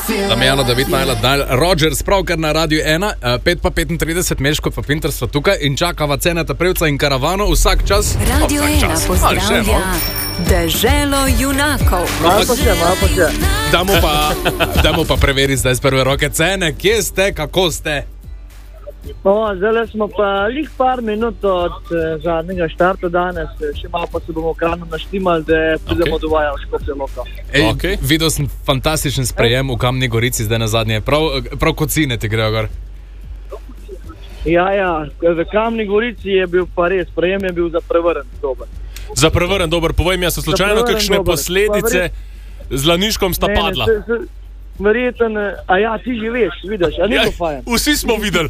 Damjano, David, Najla, Rogers, pravkar na Radiu 1, 5:35, Meško pa Pinterstva tukaj in čakava Ceneta Prevca in karavano vsak čas. Radio 1 pozdravlja deželo junakov. Malo pa še. Damo pa preveri zdaj z prve roke. Cene, kje ste, kako ste? Zdaj smo pa lih par minut od zadnjega štarta danes, še malo pa se bomo krano naštimali, da pridemo do vaja v Škofjo Loko. Videl sem fantastičen sprejem v Kamni Gorici zdaj na zadnje, prav kot cine ti grejo gor. Ja, v Kamni Gorici je bil pa res, sprejem je bil za prevrn dober. Za prevrn dober, povej mi, a so slučajno kakšne posledice z Laniškom sta padla? Verjeten, ti že veš, vidiš, a ni bilo fajn. Vsi smo videli.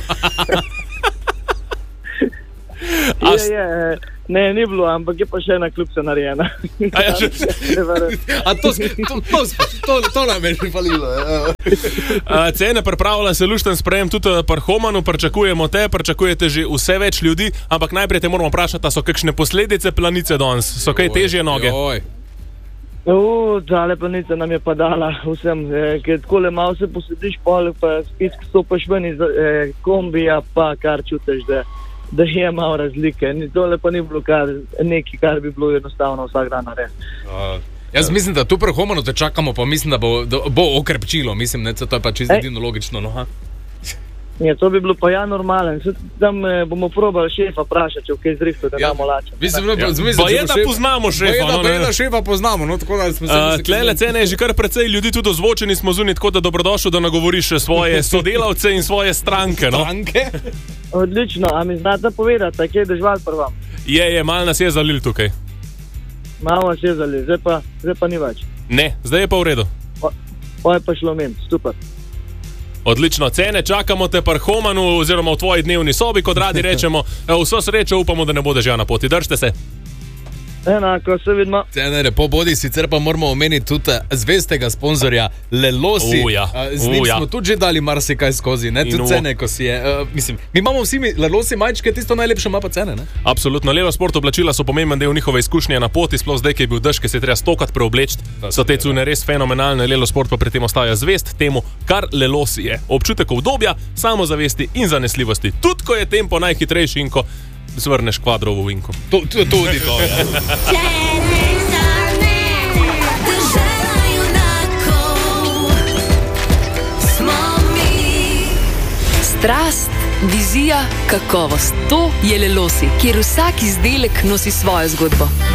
Ne, ni bilo, ampak je pa še ena klubca narejena. To nam je že falilo. Cene pripravlja se lušten sprejem tudi pri Homanu, pričakujemo pričakujete že vse več ljudi, ampak najprej te moramo vprašati, so kakšne posledice planice danes, so kaj težje noge? Tale planica nam je pa dala vsem, ker takole malo se posediš, pa spet stopaš ven iz kombija, pa kar čutiš, da je malo razlike. Tole pa ni bilo nekaj, kar bi bilo enostavno vsak dan narediti. Jaz mislim, da tu pri Homanu te čakamo, pa mislim, da bo okrepčilo, mislim, to je pa čisto edino logično, no. Ja, to bi bilo pa normalen. Tam bomo probali šefa vprašati, če v kaj zrihto, da damo lača. Pa je, da poznamo šefa. Pa je, da šefa poznamo, no, tako da smo se... Tlele Cene je že kar precej ljudi tudi ozvočeni, smo zunaj, tako da dobrodošel, da nagovoriš svoje sodelavce in svoje stranke, no. Stranke? Odlično, a mi znate povedati, kje je dežval pri vam? Je, malo nas je zalil tukaj. Malo nas je zalil, zdaj pa ni več. Ne, zdaj je pa v redu. Pa je pa šlo men, super. Odlično, Cene, čakamo te pri Homanu oziroma v tvoji dnevni sobi, kot radi rečemo. Vso srečo, upamo, da ne bo dežja na poti. Držite se. Enako, se vidimo. Cene, lepo bodi, sicer pa moramo omeniti tudi zvestega sponzorja Lelosi. Z njim smo tudi že dali marsikaj skozi, ne? Tudi Cene, ko si je... Mislim, mi imamo vsi Lelosi majčke, tisto najlepše ima pa Cene, ne? Absolutno, Lelo Sport oblačila so pomemben del njihove izkušnje na poti, sploh zdaj, ki je bil dež, ki se je treba stokrat preobleči. So te cune res fenomenalne, Lelo Sport pa pri tem ostaja zvest temu, kar Lelosi je. Občutek obdobja, samozavesti in zanesljivosti. Tudi, ko je tempo najhitrejši in ko zvrneš kvadrovo vinko. Tudi to, ja. Strast, vizija, kakovost. To je Lelosi, kjer vsak izdelek nosi svojo zgodbo.